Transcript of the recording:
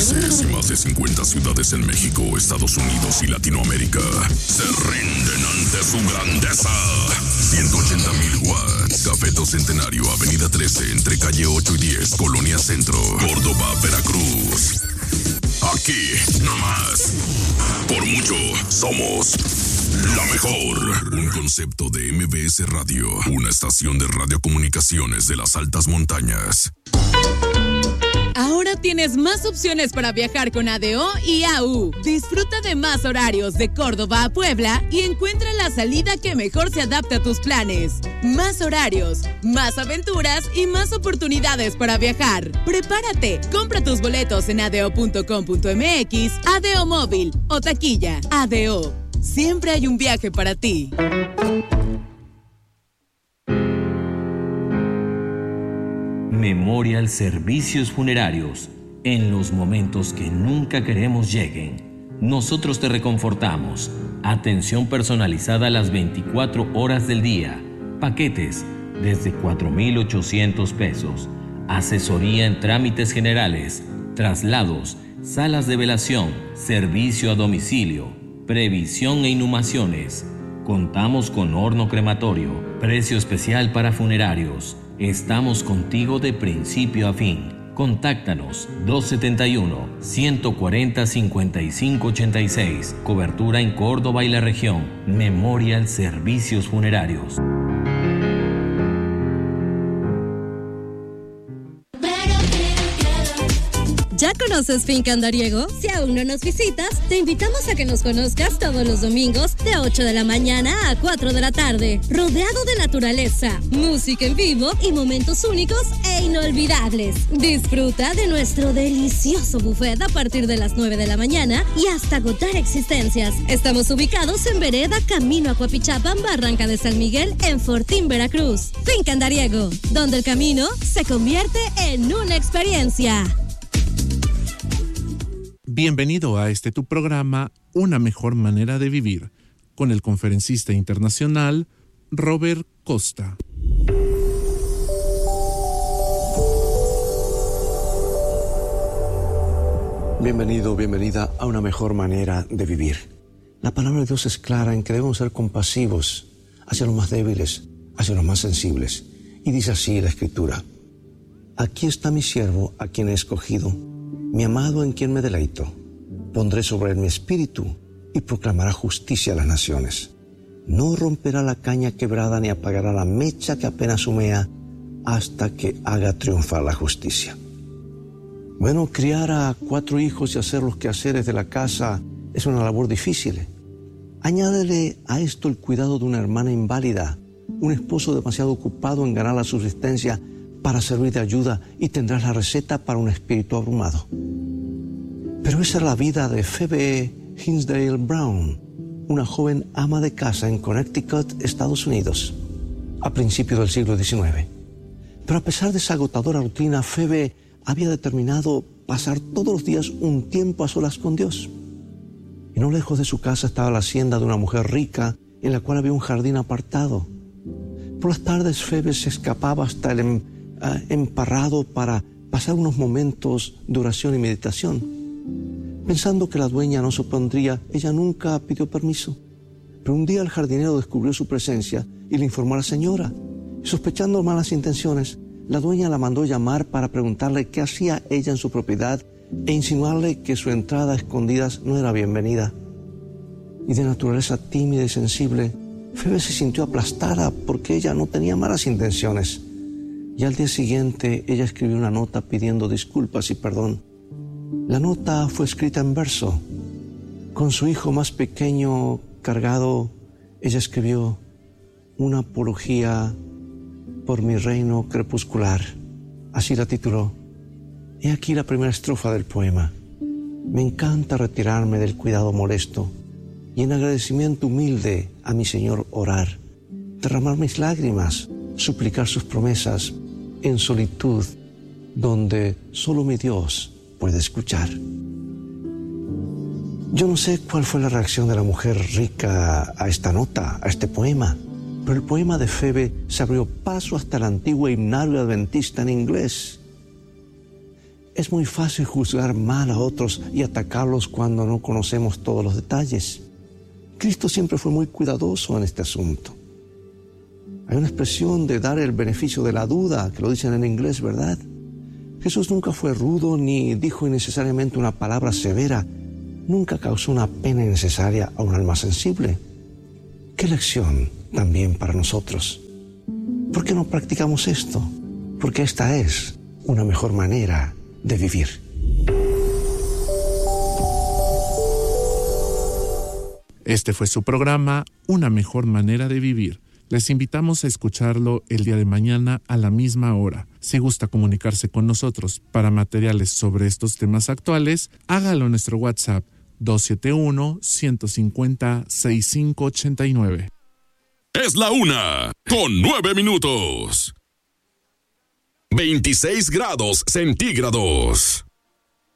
países y más de 50 ciudades en México, Estados Unidos y Latinoamérica se rinden ante su grandeza. 180,000 watts. Cafeto Centenario, Avenida 13, entre calle 8 y 10, Colonia Centro, Córdoba, Veracruz. Aquí, nomás. Por mucho, somos la mejor. Un concepto de MBS Radio, una estación de radiocomunicaciones de las altas montañas. Ahora tienes más opciones para viajar con ADO y AU. Disfruta de más horarios de Córdoba a Puebla y encuentra la salida que mejor se adapte a tus planes. Más horarios, más aventuras y más oportunidades para viajar. Prepárate, compra tus boletos en ado.com.mx, ADO Móvil o taquilla. ADO, siempre hay un viaje para ti. Memorial Servicios Funerarios. En los momentos que nunca queremos lleguen, nosotros te reconfortamos. Atención personalizada a las 24 horas del día. Paquetes desde 4,800 pesos. Asesoría en trámites generales, traslados, salas de velación, servicio a domicilio, previsión e inhumaciones. Contamos con horno crematorio, precio especial para funerarios. Estamos contigo de principio a fin. Contáctanos 271-140-5586. Cobertura en Córdoba y la región. Memorial Servicios Funerarios. ¿Ya conoces Finca Andariego? Si aún no nos visitas, te invitamos a que nos conozcas todos los domingos de 8 de la mañana a 4 de la tarde, rodeado de naturaleza, música en vivo y momentos únicos e inolvidables. Disfruta de nuestro delicioso buffet a partir de las 9 de la mañana y hasta agotar existencias. Estamos ubicados en Vereda, camino a Coapichapan, Barranca de San Miguel, en Fortín, Veracruz. Finca Andariego, donde el camino se convierte en una experiencia. Bienvenido a tu programa Una Mejor Manera de Vivir, con el conferencista internacional Robert Costa. Bienvenido, bienvenida a Una Mejor Manera de Vivir. La palabra de Dios es clara en que debemos ser compasivos hacia los más débiles, hacia los más sensibles. Y dice así la Escritura: aquí está mi siervo a quien he escogido, mi amado en quien me deleito. Pondré sobre él mi espíritu y proclamará justicia a las naciones. No romperá la caña quebrada ni apagará la mecha que apenas humea hasta que haga triunfar la justicia. Bueno, criar a 4 hijos y hacer los quehaceres de la casa es una labor difícil. Añádele a esto el cuidado de una hermana inválida, un esposo demasiado ocupado en ganar la subsistencia para servir de ayuda, y tendrás la receta para un espíritu abrumado. Pero esa es la vida de Phoebe Hinsdale Brown, una joven ama de casa en Connecticut, Estados Unidos, a principios del siglo XIX. Pero a pesar de esa agotadora rutina, Phoebe había determinado pasar todos los días un tiempo a solas con Dios. Y no lejos de su casa estaba la hacienda de una mujer rica, en la cual había un jardín apartado. Por las tardes, Phoebe se escapaba hasta el emparrado para pasar unos momentos de oración y meditación. Pensando que la dueña no se opondría, ella nunca pidió permiso. Pero un día el jardinero descubrió su presencia y le informó a la señora. Y sospechando malas intenciones, la dueña la mandó llamar para preguntarle qué hacía ella en su propiedad e insinuarle que su entrada a escondidas no era bienvenida. Y de naturaleza tímida y sensible, Phoebe se sintió aplastada porque ella no tenía malas intenciones. Y al día siguiente ella escribió una nota pidiendo disculpas y perdón. La nota fue escrita en verso. Con su hijo más pequeño cargado, ella escribió una apología por mi reino crepuscular. Así la tituló. He aquí la primera estrofa del poema. Me encanta retirarme del cuidado molesto y en agradecimiento humilde a mi Señor orar, derramar mis lágrimas, suplicar sus promesas en solitud, donde solo mi Dios puede escuchar. Yo no sé cuál fue la reacción de la mujer rica a esta nota, a este poema, pero el poema de Phoebe se abrió paso hasta el antiguo himnario adventista en inglés. Es muy fácil juzgar mal a otros y atacarlos cuando no conocemos todos los detalles. Cristo siempre fue muy cuidadoso en este asunto. Hay una expresión de dar el beneficio de la duda, que lo dicen en inglés, ¿verdad? Jesús nunca fue rudo ni dijo innecesariamente una palabra severa. Nunca causó una pena innecesaria a un alma sensible. ¿Qué lección también para nosotros? ¿Por qué no practicamos esto? Porque esta es una mejor manera de vivir. Este fue su programa, Una mejor manera de vivir. Les invitamos a escucharlo el día de mañana a la misma hora. Si gusta comunicarse con nosotros para materiales sobre estos temas actuales, hágalo en nuestro WhatsApp 271-150-6589. Es la 1:09. 26 grados centígrados.